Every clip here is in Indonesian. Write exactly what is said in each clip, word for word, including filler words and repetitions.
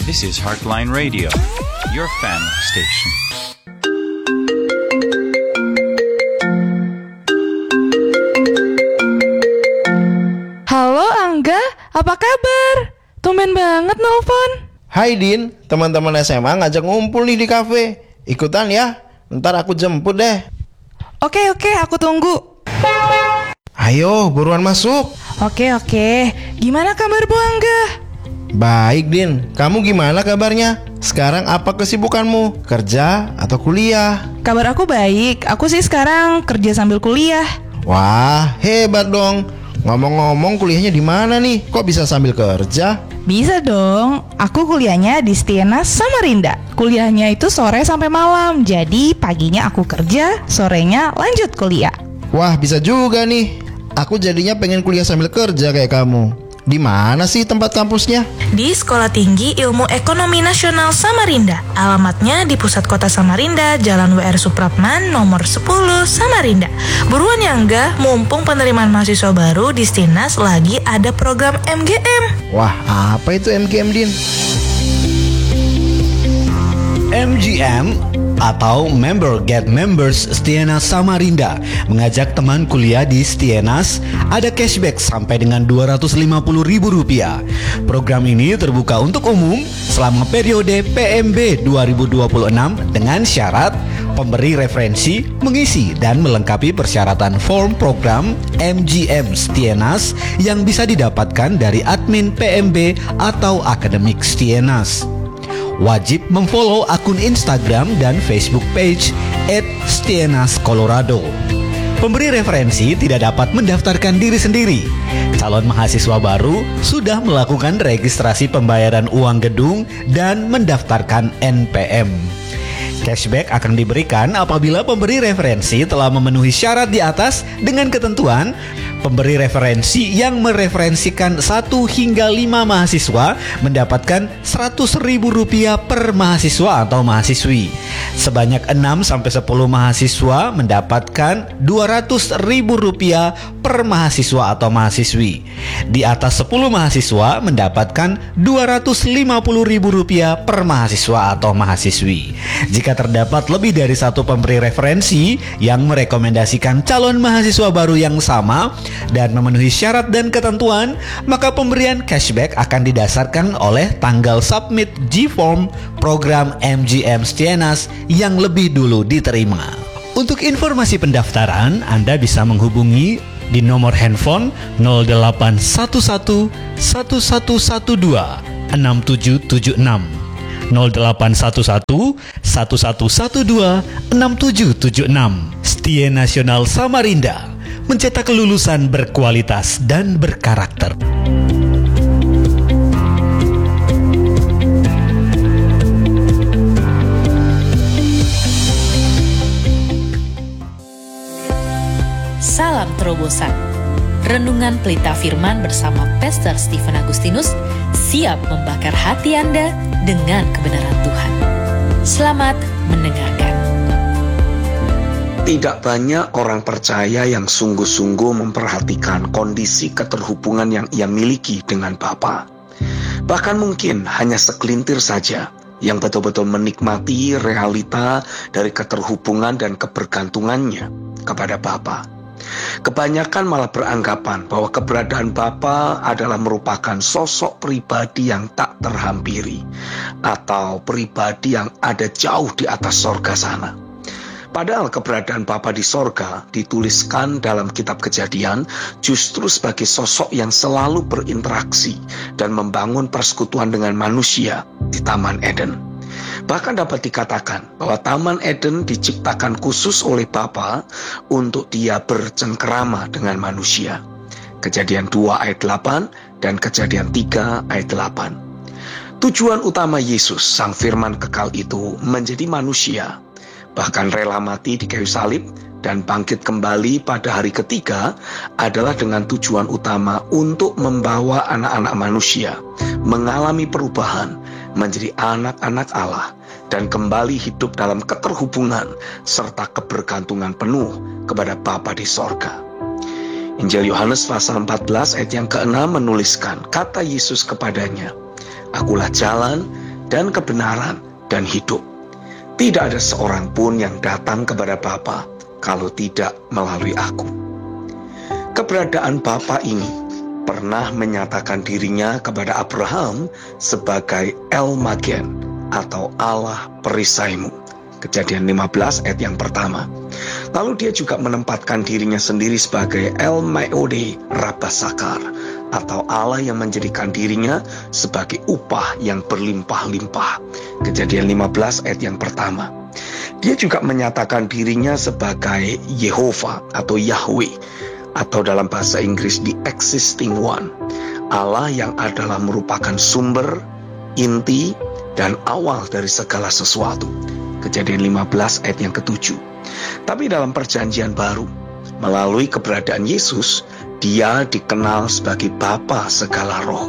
This is Heartline Radio, your family station. Halo Angga, apa kabar? Tumben banget nelfon. Hai Din, teman-teman S M A ngajak ngumpul nih di kafe. Ikutan ya, ntar aku jemput deh. Oke oke, aku tunggu. Ayo, buruan masuk. Oke oke, gimana kabar Bu Angga? Baik Din, kamu gimana kabarnya? Sekarang apa kesibukanmu? Kerja atau kuliah? Kabar aku baik, aku sih sekarang kerja sambil kuliah. Wah, hebat dong. Ngomong-ngomong kuliahnya di mana nih? Kok bisa sambil kerja? Bisa dong, aku kuliahnya di Stienas Samarinda. Kuliahnya itu sore sampai malam, jadi paginya aku kerja, sorenya lanjut kuliah. Wah, bisa juga nih. Aku jadinya pengen kuliah sambil kerja kayak kamu. Di mana sih tempat kampusnya? Di Sekolah Tinggi Ilmu Ekonomi Nasional Samarinda. Alamatnya di Pusat Kota Samarinda, Jalan W R Supratman, nomor sepuluh, Samarinda. Buruan ya enggak, mumpung penerimaan mahasiswa baru di Stienas lagi ada program M G M. Wah, apa itu M G M, Din? M G M atau Member Get Members Stienas Samarinda mengajak teman kuliah di Stienas ada cashback sampai dengan dua ratus lima puluh ribu rupiah. Program ini terbuka untuk umum selama periode P M B dua ribu dua puluh enam dengan syarat pemberi referensi mengisi dan melengkapi persyaratan form program M G M Stienas yang bisa didapatkan dari admin P M B atau akademik Stienas. Wajib memfollow akun Instagram dan Facebook page et stienas colorado. Pemberi referensi tidak dapat mendaftarkan diri sendiri. Calon mahasiswa baru sudah melakukan registrasi pembayaran uang gedung dan mendaftarkan N P M. Cashback akan diberikan apabila pemberi referensi telah memenuhi syarat di atas dengan ketentuan pemberi referensi yang mereferensikan satu hingga lima mahasiswa mendapatkan seratus ribu rupiah per mahasiswa atau mahasiswi. Sebanyak enam sampai sepuluh mahasiswa mendapatkan dua ratus ribu rupiah per mahasiswa atau mahasiswi. Di atas sepuluh mahasiswa mendapatkan dua ratus lima puluh ribu rupiah per mahasiswa atau mahasiswi. Jika terdapat lebih dari satu pemberi referensi yang merekomendasikan calon mahasiswa baru yang sama dan memenuhi syarat dan ketentuan, maka pemberian cashback akan didasarkan oleh tanggal submit G-Form program M G M Stienas yang lebih dulu diterima. Untuk informasi pendaftaran, Anda bisa menghubungi di nomor handphone nol delapan satu satu satu satu satu dua enam tujuh tujuh enam nol delapan satu satu satu satu satu dua enam tujuh tujuh enam. Stie Nasional Samarinda mencetak kelulusan berkualitas dan berkarakter. Salam terobosan. Renungan Pelita Firman bersama Pastor Stephen Agustinus siap membakar hati Anda dengan kebenaran Tuhan. Selamat mendengarkan. Tidak banyak orang percaya yang sungguh-sungguh memperhatikan kondisi keterhubungan yang ia miliki dengan Bapa. Bahkan mungkin hanya segelintir saja yang betul-betul menikmati realita dari keterhubungan dan kebergantungannya kepada Bapa. Kebanyakan malah beranggapan bahwa keberadaan Bapa adalah merupakan sosok pribadi yang tak terhampiri atau pribadi yang ada jauh di atas sorga sana. Padahal keberadaan Bapa di sorga dituliskan dalam kitab Kejadian justru sebagai sosok yang selalu berinteraksi dan membangun persekutuan dengan manusia di Taman Eden. Bahkan dapat dikatakan bahwa Taman Eden diciptakan khusus oleh Bapa untuk Dia bercengkerama dengan manusia. Kejadian dua ayat delapan dan Kejadian tiga ayat delapan. Tujuan utama Yesus, Sang Firman kekal itu, menjadi manusia, bahkan rela mati di kayu salib dan bangkit kembali pada hari ketiga adalah dengan tujuan utama untuk membawa anak-anak manusia mengalami perubahan menjadi anak-anak Allah dan kembali hidup dalam keterhubungan serta kebergantungan penuh kepada Bapa di sorga. Injil Yohanes pasal empat belas ayat yang keenam menuliskan, kata Yesus kepadanya, Akulah jalan dan kebenaran dan hidup. Tidak ada seorang pun yang datang kepada Bapa kalau tidak melalui aku. Keberadaan Bapa ini pernah menyatakan dirinya kepada Abraham sebagai El Magen atau Allah perisaimu. Kejadian lima belas ayat yang pertama. Lalu dia juga menempatkan dirinya sendiri sebagai El Maode Rabasakar atau Allah yang menjadikan dirinya sebagai upah yang berlimpah-limpah. Kejadian lima belas ayat yang pertama. Dia juga menyatakan dirinya sebagai Yehova atau Yahweh, atau dalam bahasa Inggris the existing one, Allah yang adalah merupakan sumber, inti, dan awal dari segala sesuatu. Kejadian lima belas ayat yang ketujuh. Tapi dalam perjanjian baru, melalui keberadaan Yesus, dia dikenal sebagai Bapa segala roh.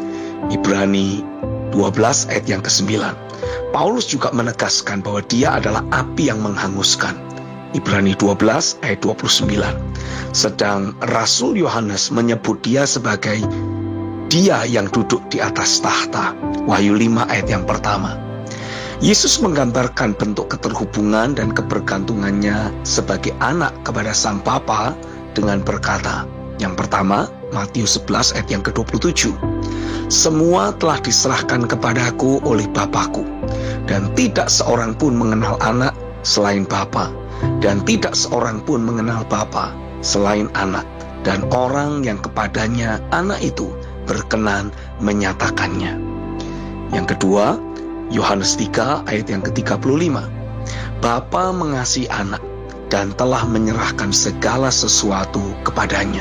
Ibrani dua belas ayat yang kesembilan. Paulus juga menegaskan bahwa dia adalah api yang menghanguskan. Ibrani dua belas ayat dua puluh sembilan. Sedang Rasul Yohanes menyebut dia sebagai dia yang duduk di atas tahta. Wahyu lima ayat yang pertama. Yesus menggambarkan bentuk keterhubungan dan kebergantungannya sebagai anak kepada Sang Bapa dengan berkata, yang pertama, Matius sebelas ayat yang ke dua puluh tujuh. Semua telah diserahkan kepadaku oleh Bapa-Ku, dan tidak seorang pun mengenal anak selain Bapa, dan tidak seorang pun mengenal Bapa selain anak, dan orang yang kepadanya anak itu berkenan menyatakannya. Yang kedua, Yohanes tiga ayat yang ke tiga puluh lima. Bapa mengasihi anak dan telah menyerahkan segala sesuatu kepadanya.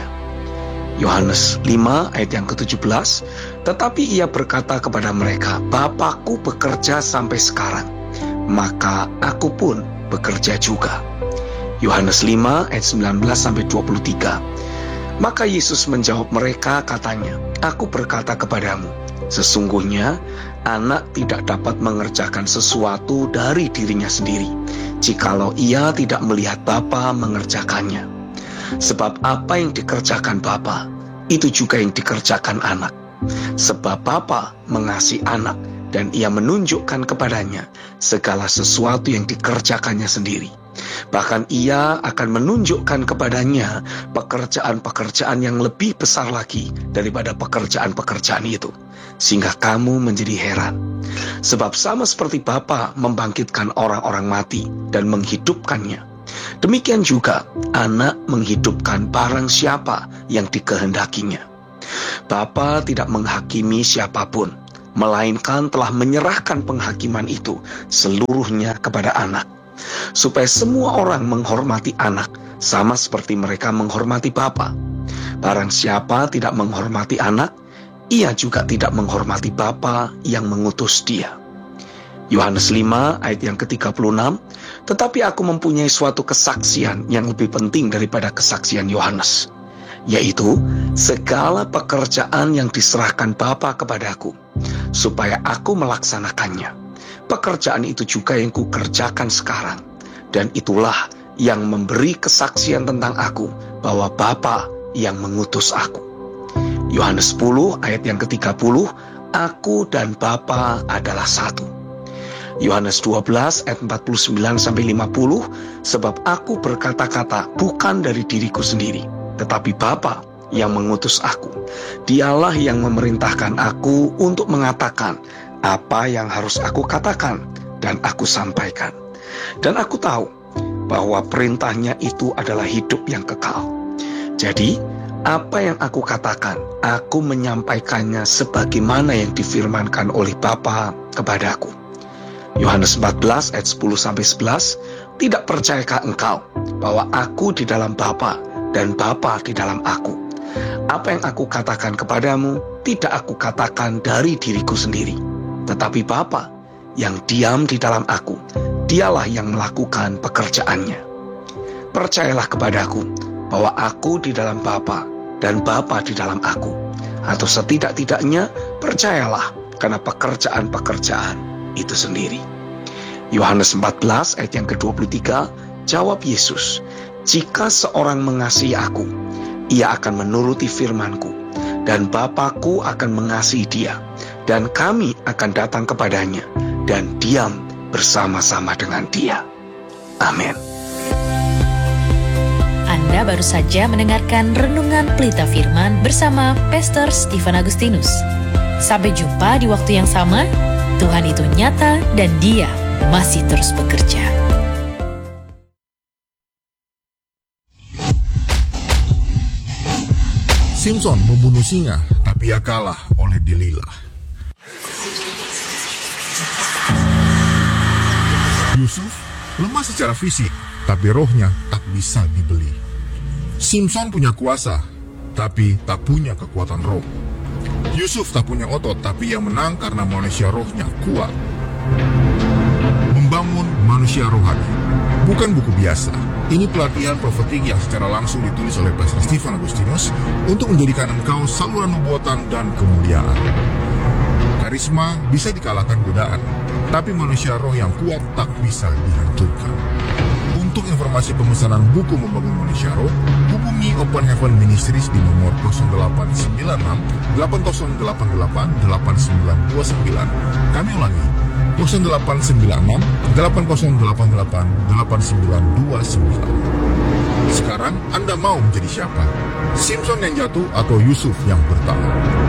Yohanes lima ayat yang ke tujuh belas. Tetapi ia berkata kepada mereka, Bapa-Ku bekerja sampai sekarang, maka aku pun bekerja juga. Yohanes lima ayat sembilan belas sampai dua puluh tiga. Maka Yesus menjawab mereka katanya, Aku berkata kepadamu, sesungguhnya anak tidak dapat mengerjakan sesuatu dari dirinya sendiri, jikalau ia tidak melihat Bapa mengerjakannya. Sebab apa yang dikerjakan Bapa, itu juga yang dikerjakan anak. Sebab Bapa mengasihi anak, dan ia menunjukkan kepadanya segala sesuatu yang dikerjakannya sendiri. Bahkan ia akan menunjukkan kepadanya pekerjaan-pekerjaan yang lebih besar lagi daripada pekerjaan-pekerjaan itu, sehingga kamu menjadi heran. Sebab sama seperti Bapa membangkitkan orang-orang mati dan menghidupkannya, demikian juga anak menghidupkan barang siapa yang dikehendakinya. Bapa tidak menghakimi siapapun, melainkan telah menyerahkan penghakiman itu seluruhnya kepada anak, supaya semua orang menghormati anak sama seperti mereka menghormati Bapa. Barang siapa tidak menghormati anak, ia juga tidak menghormati Bapa yang mengutus dia. Yohanes lima ayat yang ke tiga puluh enam. Tetapi aku mempunyai suatu kesaksian yang lebih penting daripada kesaksian Yohanes, yaitu segala pekerjaan yang diserahkan Bapa kepadaku, supaya aku melaksanakannya. Pekerjaan itu juga yang kukerjakan sekarang, dan itulah yang memberi kesaksian tentang aku, bahwa Bapa yang mengutus aku. Yohanes sepuluh ayat yang ke tiga puluh, Aku dan Bapa adalah satu. Yohanes dua belas ayat empat puluh sembilan sampai lima puluh, sebab aku berkata-kata bukan dari diriku sendiri, tetapi Bapa yang mengutus aku. Dialah yang memerintahkan aku untuk mengatakan apa yang harus aku katakan dan aku sampaikan. Dan aku tahu bahwa perintahnya itu adalah hidup yang kekal. Jadi, apa yang aku katakan, aku menyampaikannya sebagaimana yang difirmankan oleh Bapa kepadaku. Yohanes empat belas ayat sepuluh sampai sebelas. Tidak percayakah engkau bahwa aku di dalam Bapa dan Bapa di dalam aku? Apa yang aku katakan kepadamu, tidak aku katakan dari diriku sendiri, tetapi Bapa yang diam di dalam aku, dialah yang melakukan pekerjaannya. Percayalah kepadaku bahwa aku di dalam Bapa dan Bapa di dalam aku, atau setidak-tidaknya percayalah karena pekerjaan-pekerjaan itu sendiri. Yohanes empat belas ayat yang ke dua puluh tiga, jawab Yesus, jika seorang mengasihi aku, ia akan menuruti firman-Ku, dan Bapa-Ku akan mengasihi dia, dan kami akan datang kepadanya dan diam bersama-sama dengan dia. Amin. Anda baru saja mendengarkan Renungan Pelita Firman bersama Pastor Stephen Agustinus. Sampai jumpa di waktu yang sama. Tuhan itu nyata dan Dia masih terus bekerja. Simpson membunuh singa, tapi ia kalah oleh Delilah. Yusuf lemah secara fisik, tapi rohnya tak bisa dibeli. Simpson punya kuasa, tapi tak punya kekuatan roh. Yusuf tak punya otot, tapi yang menang karena manusia rohnya kuat. Membangun manusia rohani bukan buku biasa. Ini pelatihan profetik yang secara langsung ditulis oleh Pastor Stephen Agustinus untuk menjadikan engkau saluran nubuatan dan kemuliaan. Karisma bisa dikalahkan godaan, tapi manusia roh yang kuat tak bisa dihancurkan. Untuk informasi pemesanan buku Membangun Manusia Roh, hubungi Open Heaven Ministries di nomor nol delapan sembilan enam delapan nol delapan delapan delapan sembilan dua sembilan. Kami ulangi, nol delapan sembilan enam delapan nol delapan delapan delapan sembilan dua sembilan. Sekarang Anda mau menjadi siapa? Simpson yang jatuh atau Yusuf yang bertahan?